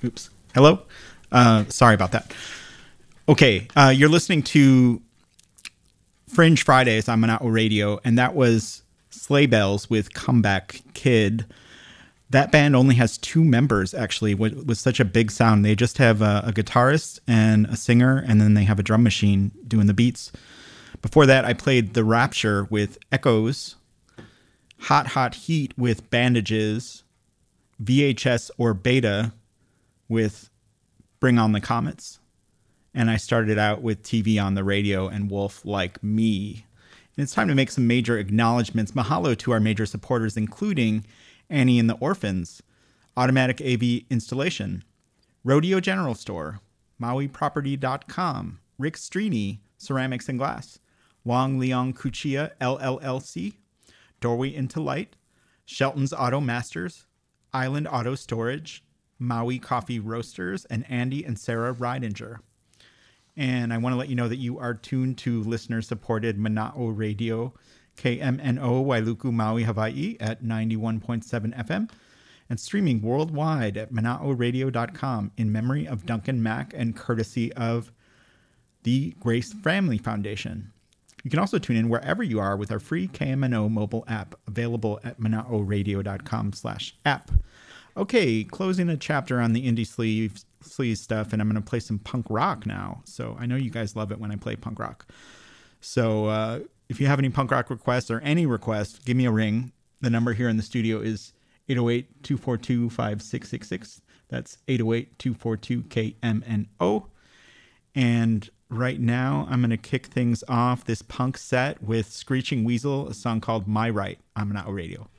Oops. Hello? Sorry about that. Okay, you're listening to Fringe Fridays on Mana'o Radio, and that was Sleigh Bells with Comeback Kid. That band only has 2 members, actually, with such a big sound. They just have a guitarist and a singer, and then they have a drum machine doing the beats. Before that, I played The Rapture with Echoes, Hot Hot Heat with Bandages, VHS or Beta with Bring on the Comets. And I started out with TV on the Radio and Wolf Like Me. And it's time to make some major acknowledgments. Mahalo to our major supporters, including Annie and the Orphans, Automatic AV Installation, Rodeo General Store, MauiProperty.com, Rick Strini, Ceramics and Glass, Wang Liang Kuchia LLC, Doorway into Light, Shelton's Auto Masters, Island Auto Storage, Maui Coffee Roasters, and Andy and Sarah Ridinger. And I want to let you know that you are tuned to listener-supported Mana'o Radio, KMNO Wailuku, Maui, Hawaii at 91.7 FM, and streaming worldwide at Mana'oRadio.com in memory of Duncan Mack and courtesy of the Grace Family Foundation. You can also tune in wherever you are with our free KMNO mobile app available at Mana'oRadio.com/app. Okay, closing a chapter on the indie sleaze stuff, and I'm going to play some punk rock now. So I know you guys love it when I play punk rock. So if you have any punk rock requests or any requests, give me a ring. The number here in the studio is 808-242-5666. That's 808-242-KMNO. And right now, I'm going to kick things off this punk set with Screeching Weasel, a song called My Right on Mana'o Radio.